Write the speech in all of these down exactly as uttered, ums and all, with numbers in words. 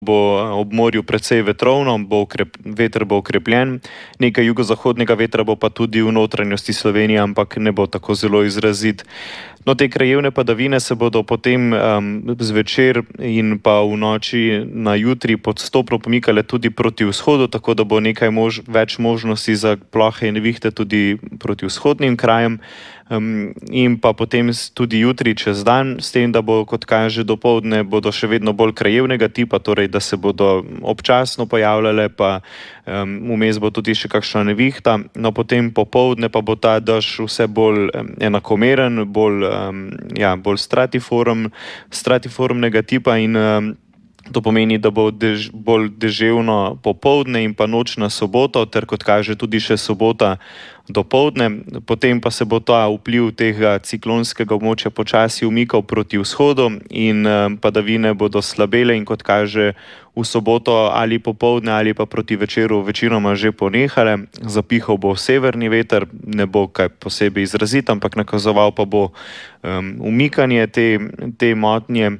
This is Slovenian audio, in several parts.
bo ob morju precej vetrovno, bo ukrep, veter bo okrepljen, nekaj jugozahodnega vetra bo pa tudi v notranjosti Slovenije, ampak ne bo tako zelo izrazit. No, te krajevne padavine se bodo potem um, zvečer in pa v noči na jutri postopno pomikale tudi proti vzhodu, tako da bo nekaj mož, več možnosti za plohe in nevihte tudi proti vzhodnim krajem. Um, in pa potem tudi jutri čez dan, s tem, da bo, kot kaže, dopoldne bodo še vedno bolj krajevnega tipa, torej da se bodo občasno pojavljale, pa um, vmes bo tudi še kakšna nevihta. No, potem popoldne pa bo ta dež vse bolj um, enakomeren, bolj, um, ja, bolj stratiform, stratiformnega tipa in um, to pomeni, da bo dež, bolj deževno popoldne in pa noč na soboto, ter kot kaže tudi še sobota dopoldne. Potem pa se bo ta vpliv tega ciklonskega območja počasi umikal proti vzhodu in um, padavine bodo slabele in kot kaže v soboto ali popoldne ali pa proti večeru večinoma že ponehale. Zapihal bo severni veter, ne bo kaj posebej izrazit, ampak nakazoval pa bo um, umikanje te, te motnje.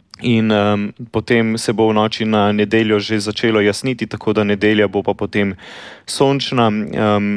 In um, potem se bo v noči na nedeljo že začelo jasniti, tako da nedelja bo pa potem sončna, um,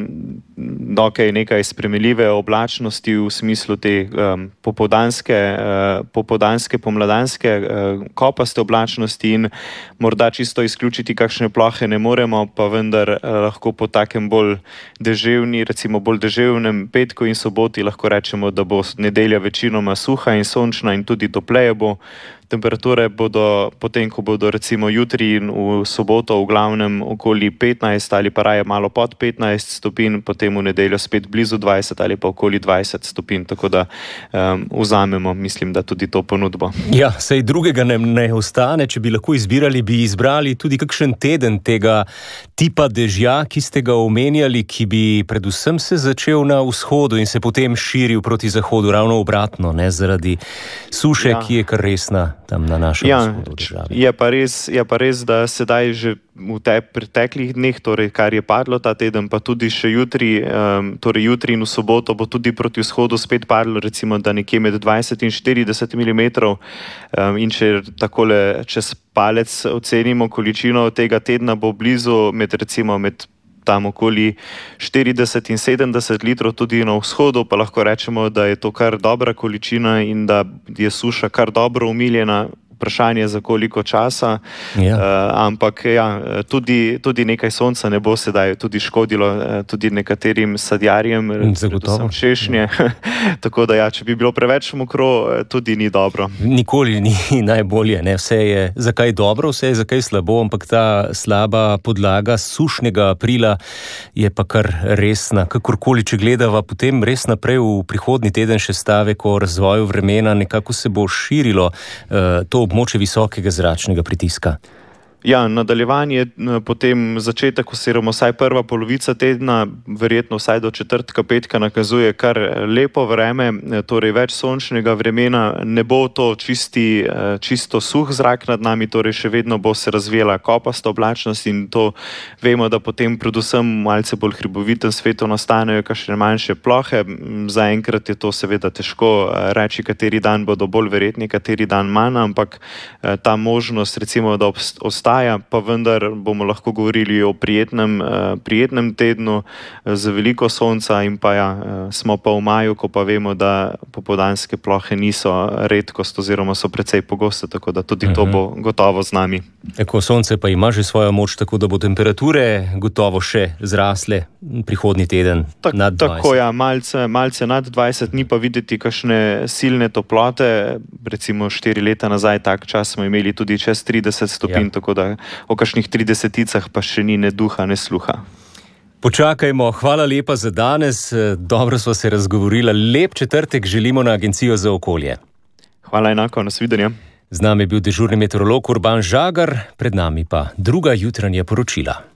dokaj nekaj spremenljive oblačnosti v smislu te um, popoldanske, uh, popoldanske, pomladanske uh, kopaste oblačnosti in morda čisto izključiti kakšne plohe ne moremo, pa vendar uh, lahko po takem bolj deževni, recimo bolj deževnem petku in soboti lahko rečemo, da bo nedelja večinoma suha in sončna in tudi topleje bo. Temperature bodo potem, ko bodo recimo jutri in v soboto v glavnem okoli petnajst ali pa raje malo pod petnajst stopinj, potem v nedeljo spet blizu dvajset ali pa okoli dvajset stopinj, tako da um, vzamemo, mislim, da tudi to ponudbo. Ja, saj drugega ne, ne ostane, če bi lahko izbirali, bi izbrali tudi kakšen teden tega tipa dežja, ki ste ga omenjali, ki bi predvsem se začel na vzhodu in se potem širil proti zahodu, ravno obratno, ne, zaradi suše, ja, ki je kar resna tam na našem ja, vzhodu države. Je pa res, je pa res, da sedaj že v te preteklih dneh, torej kar je padlo ta teden, pa tudi še jutri, um, torej jutri in v soboto bo tudi proti vzhodu spet padlo, recimo, da nekje med dvajset in štirideset milimetrov. Um, in če takole čez palec ocenimo količino tega tedna, bo blizu med recimo med tam okoli štirideset in sedemdeset litrov tudi na vzhodu, pa lahko rečemo, da je to kar dobra količina in da je suša kar dobro umiljena. Vprašanje za koliko časa, ja. uh, ampak ja, tudi, tudi nekaj sonca ne bo sedaj tudi škodilo uh, tudi nekaterim sadjarjem, predvsem češnje, ja. Tako da ja, če bi bilo preveč mokro, tudi ni dobro. Nikoli ni najbolje, ne? Vse je zakaj dobro, vse je zakaj slabo, ampak ta slaba podlaga sušnega aprila je pa kar resna. Kakorkoli, če gledava potem res naprej v prihodnji teden še stavek o razvoju vremena, nekako se bo širilo uh, to območje visokega zračnega pritiska. Ja, nadaljevanje, potem začetek oziroma vsaj prva polovica tedna, verjetno vsaj do četrtka, petka nakazuje kar lepo vreme, torej več sončnega vremena, ne bo to čisti, čisto suh zrak nad nami, torej še vedno bo se razvijala kopasta oblačnost in to vemo, da potem predvsem malce bolj hribovitem svetu nastanejo kakšne manjše plohe. Zaenkrat je to seveda težko reči, kateri dan bodo bolj verjetni, kateri dan manj, ampak ta možnost recimo, da ostaja, pa vendar bomo lahko govorili o prijetnem, prijetnem tednu z veliko sonca in pa ja, smo pa v maju, ko pa vemo, da popoldanske plohe niso redkost oziroma so precej pogoste, tako da tudi to bo gotovo z nami. Tako, sonce pa ima že svojo moč, tako da bo temperature gotovo še zrasle prihodnji teden tak, nad dvajset. Tako ja, malce, malce nad dvajset, ni pa videti kakšne silne toplote, recimo štiri leta nazaj tak čas smo imeli tudi čez trideset stopinj, ja. Tako da o kakšnih trideseticah pa še ni ne duha, ne sluha. Počakajmo, hvala lepa za danes, dobro sva se razgovorila, lep četrtek želimo na Agencijo za okolje. Hvala enako, nasvidenje. Z nami je bil dežurni meteorolog Urban Žagar, pred nami pa druga jutranja poročila.